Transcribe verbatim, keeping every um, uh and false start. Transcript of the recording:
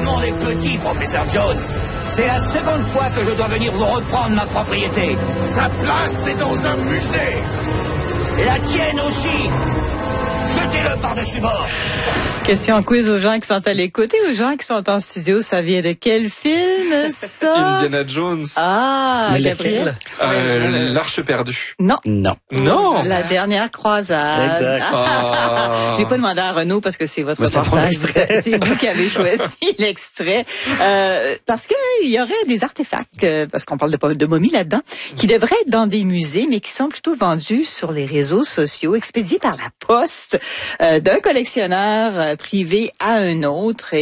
monde est petit, professeur Jones. C'est la seconde fois que je dois venir vous reprendre ma propriété. Sa place, c'est dans un musée. Et la tienne aussi. Jetez-le par-dessus bord. Question quiz aux gens qui sont à l'écoute et aux gens qui sont en studio. Ça vient de quel film, ça? Indiana Jones. Ah, Mais Gabriel. Euh, L'Arche perdue. Non. Non. Non. La dernière croisade. Exact. Ah. J'ai pas demandé à Renaud parce que c'est votre Mais c'est reportage. mon extrait. C'est vous qui avez choisi l'extrait. Euh, parce que il y aurait des artefacts, euh, parce qu'on parle de, de momies là-dedans, qui devraient être dans des musées, mais qui sont plutôt vendus sur les réseaux sociaux, expédiés par la poste euh, d'un collectionneur euh, privé à un autre.